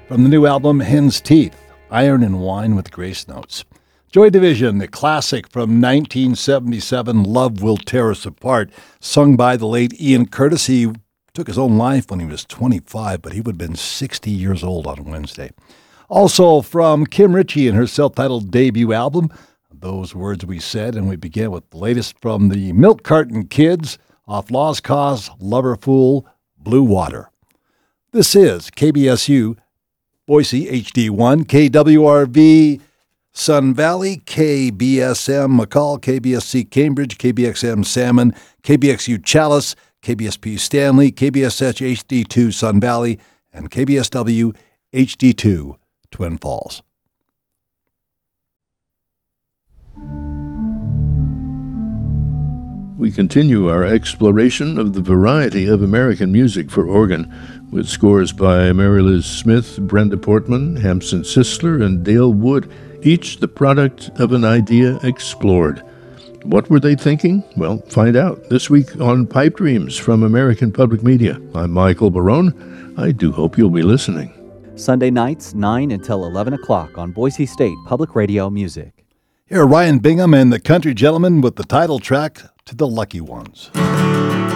From the new album, Hen's Teeth, Iron and Wine with Grace Notes. Joy Division, the classic from 1977, Love Will Tear Us Apart, sung by the late Ian Curtis. He took his own life when he was 25, but he would have been 60 years old on Wednesday. Also from Kim Ritchie and her self-titled debut album, Those Words We Said, and we begin with the latest from the Milk Carton Kids off Lost Cause, Lover Fool, Blue Water. This is KBSU, Boise HD1, KWRV, Sun Valley, KBSM McCall, KBSC Cambridge, KBXM Salmon, KBXU Chalice, KBSP Stanley, KBSH HD2 Sun Valley, and KBSW HD2 Twin Falls. We continue our exploration of the variety of American music for organ with scores by Mary Liz Smith, Brenda Portman, Hampson Sisler, and Dale Wood, each the product of an idea explored. What were they thinking? Well, find out this week on Pipe Dreams from American Public Media. I'm Michael Barone. I do hope you'll be listening. Sunday nights, 9 until 11 o'clock on Boise State Public Radio Music. Here are Ryan Bingham and the Country Gentlemen with the title track to The Lucky Ones.